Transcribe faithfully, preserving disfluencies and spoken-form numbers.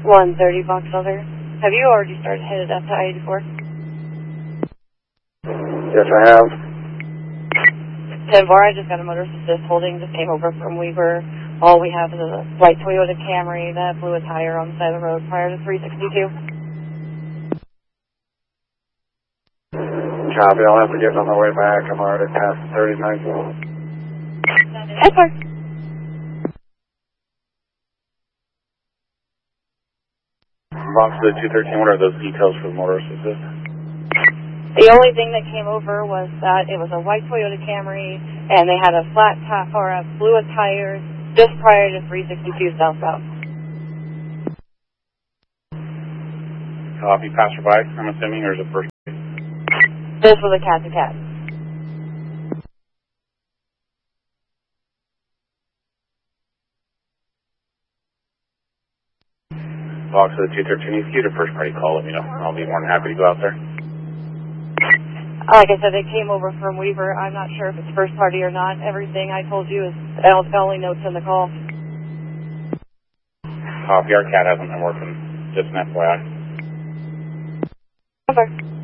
one thirty Box Elder. Have you already started headed up to I eighty-four? Yes, I have. ten four, I just got a motorist assist holding, just came over from Weaver. All we have is a white Toyota Camry that blew a tire on the side of the road prior to three sixty-two. Copy, I'll have to get on my way back. I'm already past thirty-nine. ten four. Box to the two thirteen, what are those details for the motorist assist? The only thing that came over was that it was a white Toyota Camry, and they had a flat top or a blew a tire just prior to three sixty-two southbound. Copy, passerby, I'm assuming, or is it first? This was a cat to cat. Box to the two thirteen, if you get a first party call, let me know. I'll be more than happy to go out there. Like I said, they came over from Weaver. I'm not sure if it's first party or not. Everything I told you is only notes in the call. Copy, our cat hasn't been working, just an F Y I. Okay.